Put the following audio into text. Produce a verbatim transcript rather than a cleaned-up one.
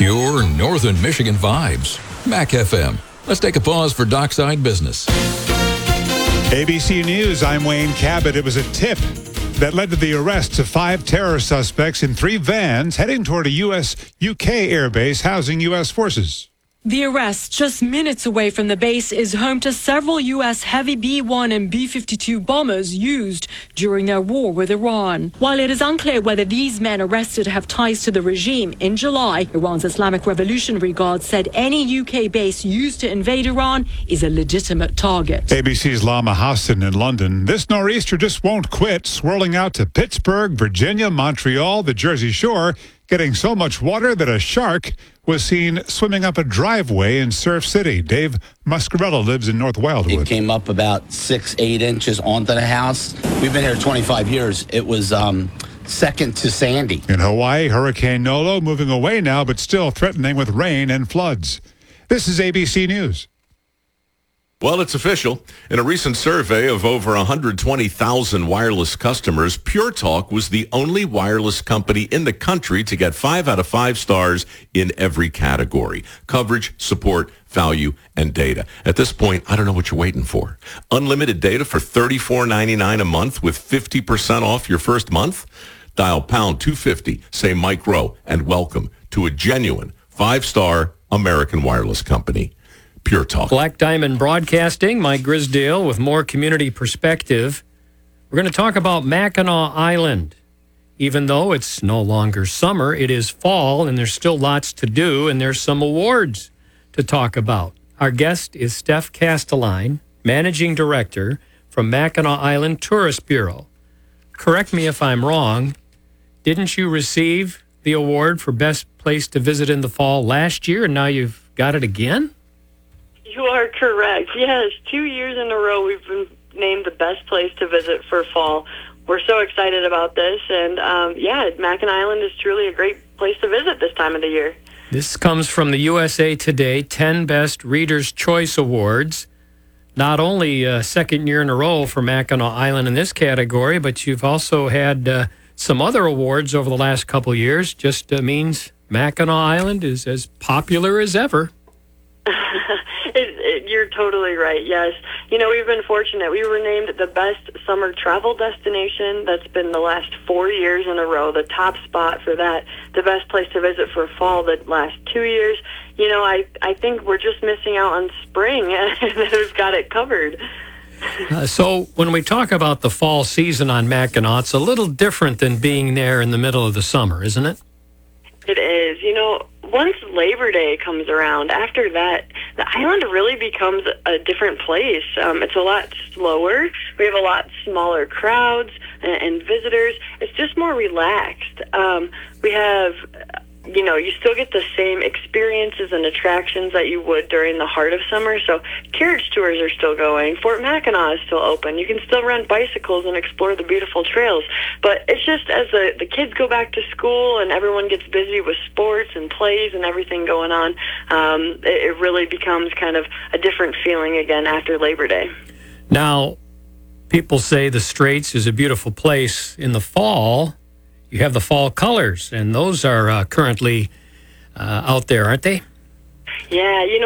Pure Northern Michigan vibes. Mac F M. Let's take a pause for dockside business. A B C News, I'm Wayne Cabot. It was a tip that led to the arrests of five terror suspects in three vans heading toward a U S U K airbase housing U S forces. The arrest, just minutes away from the base, is home to several U S heavy B one and B fifty-two bombers used during their war with Iran. While it is unclear whether these men arrested have ties to the regime, in July, Iran's Islamic Revolutionary Guard said any U K base used to invade Iran is a legitimate target. A B C's Lama Hassan in London. This nor'easter just won't quit, swirling out to Pittsburgh, Virginia, Montreal, the Jersey Shore, getting so much water that a shark was seen swimming up a driveway in Surf City. Dave Muscarella lives in North Wildwood. It came up about six, eight inches onto the house. We've been here twenty-five years. It was um, second to Sandy. In Hawaii, Hurricane Nolo moving away now, but still threatening with rain and floods. This is A B C News. Well, it's official. In a recent survey of over one hundred twenty thousand wireless customers, Pure Talk was the only wireless company in the country to get five out of five stars in every category: coverage, support, value, and data. At this point, I don't know what you're waiting for. Unlimited data for thirty-four ninety-nine a month with fifty percent off your first month? Dial pound two fifty, say Mike Rowe, and welcome to a genuine five-star American wireless company. Pure Talk. Black Diamond Broadcasting, Mike Grisdale with more community perspective. We're going to talk about Mackinac Island. Even though it's no longer summer, it is fall, and there's still lots to do, and there's some awards to talk about. Our guest is Steph Castelline, Managing Director from Mackinac Island Tourist Bureau. Correct me if I'm wrong. Didn't you receive the award for Best Place to Visit in the Fall last year, and now you've got it again? You are correct. Yes, two years in a row we've been named the best place to visit for fall. We're so excited about this, and um, yeah, Mackinac Island is truly a great place to visit this time of the year. This comes from the U S A Today ten Best Reader's Choice Awards. Not only a second year in a row for Mackinac Island in this category, but you've also had uh, some other awards over the last couple years. Just uh, means Mackinac Island is as popular as ever. It, it, you're totally right, yes. You know, we've been fortunate. We were named the best summer travel destination. That's been the last four years in a row, the top spot for that. The best place to visit for fall the last two years. You know, I, I think we're just missing out on spring, and we've got it covered. Uh, so when we talk about the fall season on Mackinac, it's a little different than being there in the middle of the summer, isn't it? It is. You know, once Labor Day comes around, after that, the island really becomes a different place. Um, it's a lot slower. We have a lot smaller crowds and, and visitors. It's just more relaxed. Um, we have, you know, you still get the same experiences and attractions that you would during the heart of summer. So carriage tours are still going. Fort Mackinac is still open. You can still rent bicycles and explore the beautiful trails. But it's just as the, the kids go back to school and everyone gets busy with sports and plays and everything going on, um, it, it really becomes kind of a different feeling again after Labor Day. Now, people say the Straits is a beautiful place in the fall. You have the fall colors, and those are uh, currently uh, out there, aren't they? Yeah, you know.